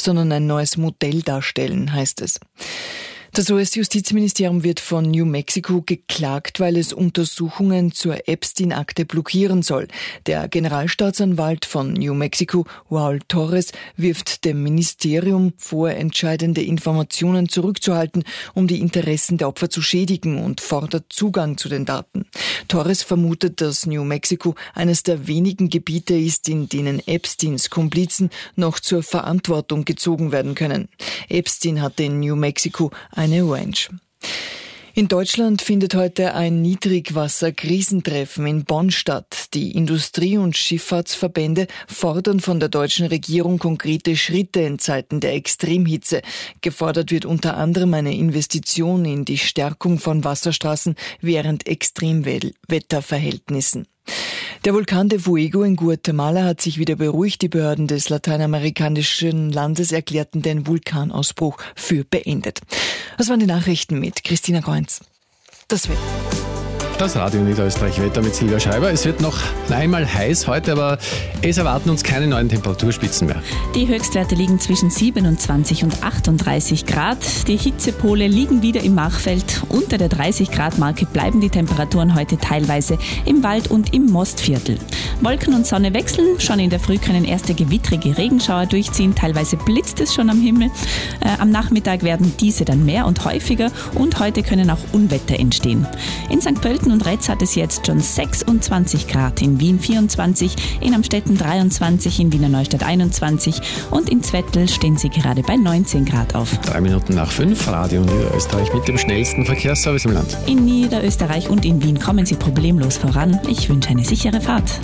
sondern ein neues Modell darstellen, heißt es. Das US-Justizministerium wird von New Mexico geklagt, weil es Untersuchungen zur Epstein-Akte blockieren soll. Der Generalstaatsanwalt von New Mexico, Raul Torres, wirft dem Ministerium vor, entscheidende Informationen zurückzuhalten, um die Interessen der Opfer zu schädigen, und fordert Zugang zu den Daten. Torres vermutet, dass New Mexico eines der wenigen Gebiete ist, in denen Epsteins Komplizen noch zur Verantwortung gezogen werden können. Epstein hatte in New Mexico eine Ranch. In Deutschland findet heute ein Niedrigwasser-Krisentreffen in Bonn statt. Die Industrie- und Schifffahrtsverbände fordern von der deutschen Regierung konkrete Schritte in Zeiten der Extremhitze. Gefordert wird unter anderem eine Investition in die Stärkung von Wasserstraßen während Extremwetterverhältnissen. Der Vulkan de Fuego in Guatemala hat sich wieder beruhigt. Die Behörden des lateinamerikanischen Landes erklärten den Vulkanausbruch für beendet. Das waren die Nachrichten mit Christina Goenz. Das Wetter. Das Radio Niederösterreich-Wetter mit Silvia Schreiber. Es wird noch einmal heiß heute, aber es erwarten uns keine neuen Temperaturspitzen mehr. Die Höchstwerte liegen zwischen 27 und 38 Grad. Die Hitzepole liegen wieder im Machfeld. Unter der 30-Grad-Marke bleiben die Temperaturen heute teilweise im Wald und im Mostviertel. Wolken und Sonne wechseln. Schon in der Früh können erste gewittrige Regenschauer durchziehen. Teilweise blitzt es schon am Himmel. Am Nachmittag werden diese dann mehr und häufiger. Und heute können auch Unwetter entstehen. In St. Pölten und Retz hat es jetzt schon 26 Grad, in Wien 24, in Amstetten 23, in Wiener Neustadt 21 und in Zwettl stehen sie gerade bei 19 Grad auf. 3 Minuten nach 5, Radio Niederösterreich mit dem schnellsten Verkehrsservice im Land. In Niederösterreich und in Wien kommen Sie problemlos voran. Ich wünsche eine sichere Fahrt.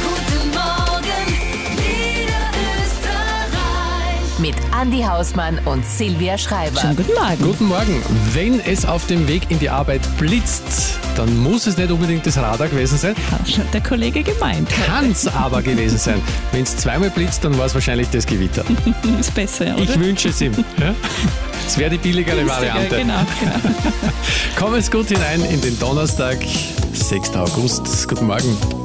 Mit Andi Hausmann und Silvia Schreiber. Schönen guten Morgen. Guten Morgen. Wenn es auf dem Weg in die Arbeit blitzt, dann muss es nicht unbedingt das Radar gewesen sein. Hat schon der Kollege gemeint. Kann es aber gewesen sein. Wenn es zweimal blitzt, dann war es wahrscheinlich das Gewitter. Ist besser, oder? Ich wünsche es ihm. Ja? Das wäre die billigere Variante. Genau. Kommen es gut hinein in den Donnerstag, 6. August. Guten Morgen.